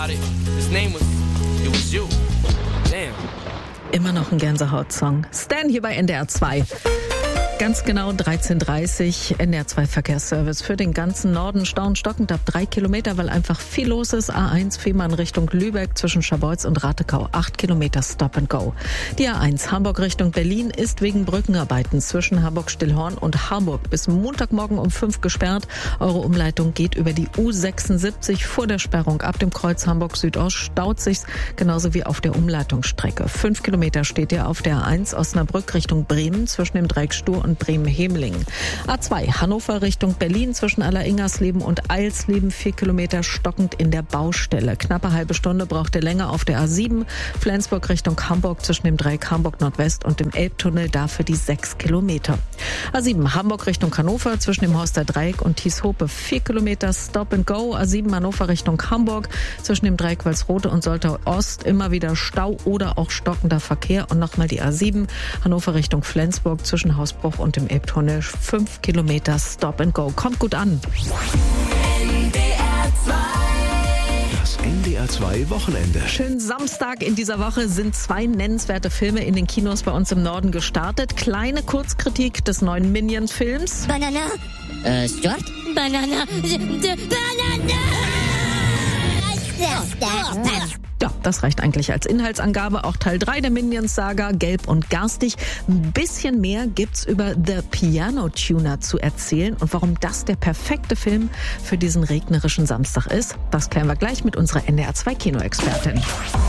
His name was, it was you. Damn. Immer noch ein Gänsehaut-Song. Stan hier bei NDR 2. Ganz genau 13:30 NDR 2 Verkehrsservice. Für den ganzen Norden Stau stockend ab 3 Kilometer, weil einfach viel los ist. A1 Fehmarn Richtung Lübeck zwischen Scharbeutz und Ratekau 8 Kilometer Stop and Go. Die A1 Hamburg Richtung Berlin ist wegen Brückenarbeiten zwischen Hamburg-Stillhorn und Harburg bis Montagmorgen um 5 gesperrt. Eure Umleitung geht über die U76 vor der Sperrung. Ab dem Kreuz Hamburg Südost staut sich's, genauso wie auf der Umleitungsstrecke. 5 Kilometer steht ihr auf der A1 Osnabrück Richtung Bremen zwischen dem Dreieck Stur und Bremen-Hemeling. A2 Hannover Richtung Berlin zwischen Alleringersleben und Eilsleben 4 Kilometer stockend in der Baustelle. Knappe halbe Stunde braucht ihr länger auf der A7 Flensburg Richtung Hamburg zwischen dem Dreieck Hamburg Nordwest und dem Elbtunnel, dafür die 6 Kilometer. A7 Hamburg Richtung Hannover zwischen dem Horster Dreieck und Thieshope 4 Kilometer Stop and Go. A7 Hannover Richtung Hamburg zwischen dem Dreieck Walsrode und Soltau Ost immer wieder Stau oder auch stockender Verkehr. Und nochmal die A7 Hannover Richtung Flensburg zwischen Hausbruch und dem Elbtunnel 5 Kilometer Stop and Go. Kommt gut an. Das NDR 2 Wochenende. Schönen Samstag in dieser Woche sind 2 nennenswerte Filme in den Kinos bei uns im Norden gestartet. Kleine Kurzkritik des neuen Minions-Films. Banana. Stuart? Banana. Banana! Ja, das reicht eigentlich als Inhaltsangabe. Auch Teil 3 der Minions-Saga, Gelb und Garstig. Ein bisschen mehr gibt's über The Piano Tuner zu erzählen und warum das der perfekte Film für diesen regnerischen Samstag ist. Das klären wir gleich mit unserer NDR 2 Kinoexpertin.